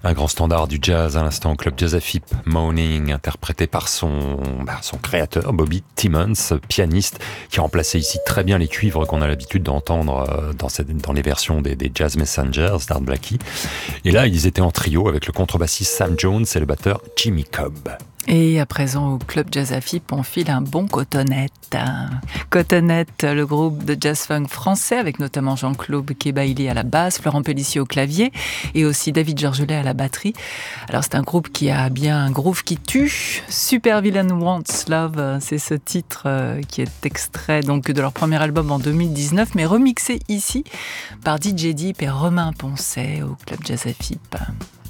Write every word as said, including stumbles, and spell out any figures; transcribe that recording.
Un grand standard du jazz à l'instant au Club Jazz F I P, Morning, interprété par son, bah, son créateur Bobby Timmons, pianiste, qui remplaçait ici très bien les cuivres qu'on a l'habitude d'entendre dans, cette, dans les versions des, des Jazz Messengers d'Art Blakey. Et là, ils étaient en trio avec le contrebassiste Sam Jones et le batteur Jimmy Cobb. Et à présent, au Club Jazz F I P, on file un bon cotonnet. Cotonnet, le groupe de jazz-funk français, avec notamment Jean-Claude Kebaili à la basse, Florent Pellissier au clavier, et aussi David Georgelet à la batterie. Alors, c'est un groupe qui a bien un groove qui tue. Super Villain Wants Love, c'est ce titre qui est extrait donc de leur premier album en deux mille dix-neuf, mais remixé ici par D J Deep et Romain Poncet au Club Jazz F I P.